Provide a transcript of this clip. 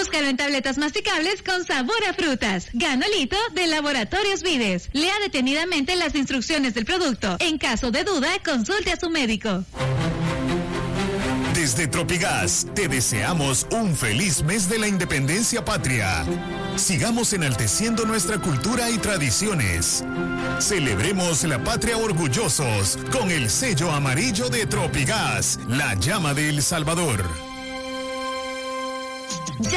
Búscalo en tabletas masticables con sabor a frutas. Ganolito de Laboratorios Vides. Lea detenidamente las instrucciones del producto. En caso de duda, consulte a su médico. Desde Tropigas, te deseamos un feliz mes de la independencia patria. Sigamos enalteciendo nuestra cultura y tradiciones. Celebremos la patria orgullosos con el sello amarillo de Tropigas, la llama de El Salvador.